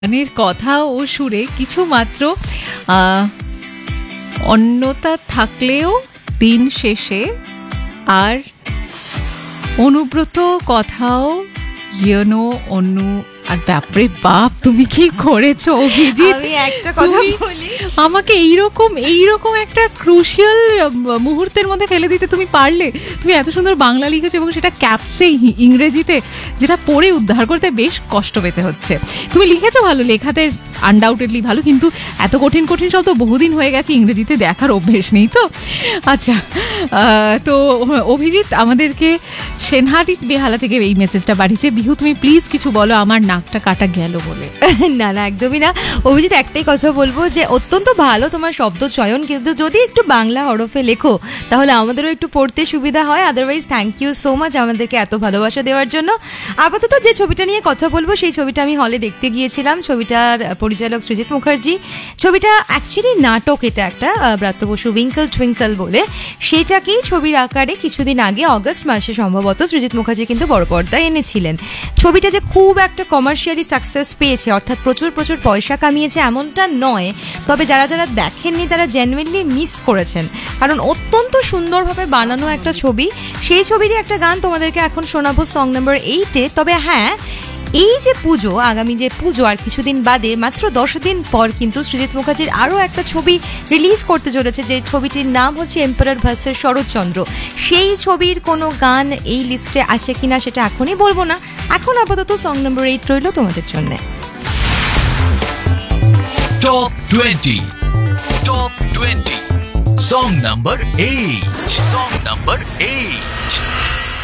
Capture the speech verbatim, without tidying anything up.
গানের কথা ও সুরে কিছু মাত্র অন্যতা থাকলেও দিন শেষে আর অনুব্রত কথাও ইয়নো অনু আর বাপরে বাপ তুমি কি করেছো অভিজিৎ। আমি একটা কথা বলি, আমাকে এইরকম এইরকম একটা ক্রুশিয়াল মুহূর্তের মধ্যে ফেলে দিতে তুমি পারলে। তুমি এত সুন্দর বাংলা লিখেছো এবং সেটা ক্যাপসে ইংরেজিতে, যেটা পড়ে উদ্ধার করতে বেশ কষ্ট পেতে হচ্ছে। তুমি লিখেছো ভালো, লেখাতে আনডাউটেডলি ভালো, কিন্তু এত কঠিন কঠিন শব্দ বহুদিন হয়ে গেছে ইংরেজিতে দেখার অভ্যেস নেই তো। আচ্ছা, তো অভিজিৎ আমাদেরকে সেনহাটি বেহালা থেকে এই মেসেজটা পাঠিয়েছে, বিহু তুমি প্লিজ কিছু বলো, আমার নাকটা কাটা গেল বলে। না না একদমই না অভিজিৎ, একটাই কথা বলবো যে অত্যন্ত ভালো তোমার শব্দ চয়ন, কিন্তু যদি একটু বাংলা হরফে লেখো তাহলে আমাদেরও একটু পড়তে সুবিধা হয়। Otherwise thank you so much আমাদেরকে এত ভালোবাসা দেওয়ার জন্য। আপাতত যে ছবিটা নিয়ে কথা বলবো সেই ছবিটা আমি হলে দেখতে গিয়েছিলাম। ছবিটার পরিচালক সৃজিত মুখার্জি। ছবিটা অ্যাকচুয়ালি নাটক, এটা একটা ব্রাত্য বসু উইঙ্কল টুইঙ্কল বলে, সেটাকেই ছবির আকারে কিছুদিন আগে অগস্ট মাসে সম্ভবত সৃজিত মুখার্জি কিন্তু বড় পর্দায় এনেছিলেন। ছবিটা যে খুব একটা কমার্শিয়ালি সাকসেস পেয়েছে, অর্থাৎ প্রচুর প্রচুর পয়সা কামিয়েছে এমনটা নয়, তবে যারা যারা দেখেননি তারা জেনুইনলি মিস করেছেন, কারণ অত্যন্ত সুন্দরভাবে বানানো একটা ছবি। সেই ছবিরই একটা গান তোমাদেরকে এখন শোনাবো, সং নাম্বার এইটে। তবে হ্যাঁ, এই যে পুজো, আগামী যে পুজো আর কিছুদিন বাদে মাত্র দশ দিন পর কিন্তু সৃজিত মুখার্জির আরও একটা ছবি রিলিজ করতে চলেছে, যে ছবিটির নাম হচ্ছে এম্পারার ভার্সেস শরৎচন্দ্র। সেই ছবির কোনো গান এই লিস্টে আছে কিনা সেটা এখনই বলবো না, এখন আপাতত সং নাম্বার এইট রইল তোমাদের জন্য। Top twenty, top twenty, song number eight, song number eight.